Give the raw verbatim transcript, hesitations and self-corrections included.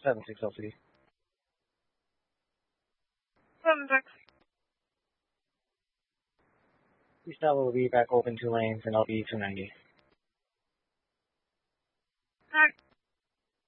seven six L C. seven six. Freestyle will be back open two lanes and I'll be two ninety. Alright.